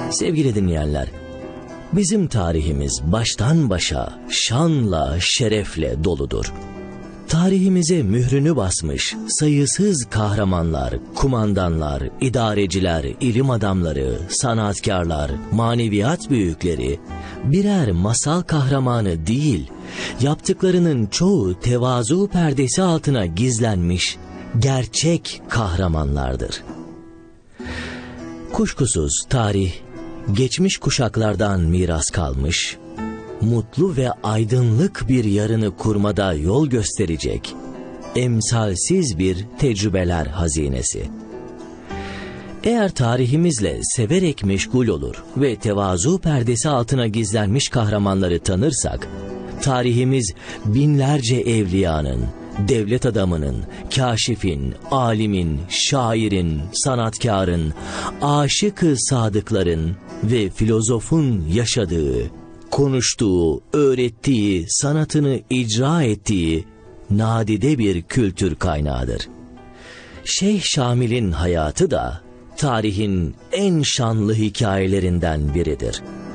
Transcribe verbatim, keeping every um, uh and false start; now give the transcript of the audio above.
Sevgili dinleyenler, bizim tarihimiz baştan başa şanla, şerefle doludur. Tarihimize mührünü basmış sayısız kahramanlar, kumandanlar, idareciler, ilim adamları, sanatkarlar, maneviyat büyükleri birer masal kahramanı değil, yaptıklarının çoğu tevazu perdesi altına gizlenmiş gerçek kahramanlardır. Kuşkusuz tarih, geçmiş kuşaklardan miras kalmış, mutlu ve aydınlık bir yarını kurmada yol gösterecek emsalsiz bir tecrübeler hazinesi. Eğer tarihimizle severek meşgul olur ve tevazu perdesi altına gizlenmiş kahramanları tanırsak, tarihimiz binlerce evliyanın, devlet adamının, kâşifin, alimin, şairin, sanatkarın, aşık-ı sadıkların ve filozofun yaşadığı, konuştuğu, öğrettiği, sanatını icra ettiği nadide bir kültür kaynağıdır. Şeyh Şamil'in hayatı da tarihin en şanlı hikayelerinden biridir.